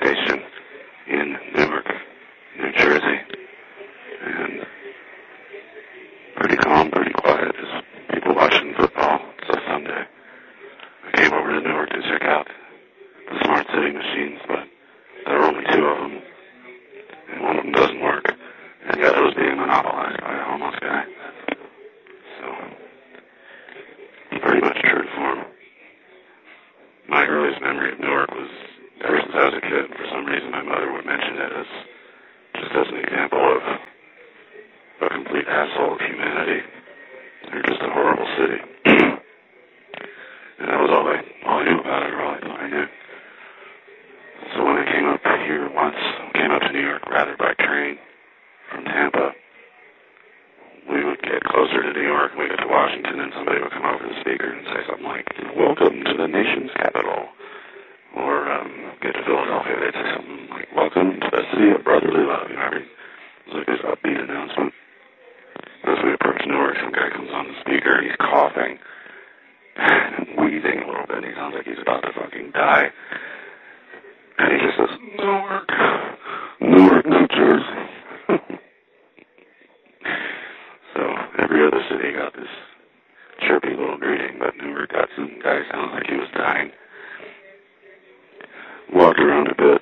station in Newark, New Jersey, and pretty calm, pretty quiet, just people watching football. It's a Sunday. I came over to Newark to check out the smart city machines, but there are only two of them, and one of them doesn't work, and the other was being monopolized by a homeless guy. So, pretty much true to form. My earliest memory of Newark was, ever since I was a kid, for some reason my mother would mention it just as an example of a complete asshole of humanity. They're just a horrible city. And that was all I knew about it, or all I thought I knew. So when I came up here once, came up to New York rather by train from Tampa, we would get closer to New York, and we'd get to Washington, and somebody would come over the speaker and say something like, "Welcome to the nation's capital." Or get to Philadelphia, they'd say something like, "Welcome to the city of brotherly love." You know, it was like this upbeat announcement. As we approach Newark, some guy comes on the speaker, and he's coughing and wheezing a little bit, and he sounds like he's about to fucking die. And he just says, Newark, New Jersey. So every other city got this chirpy little greeting, but Newark got some guy sounding like he was dying. Walked around a bit,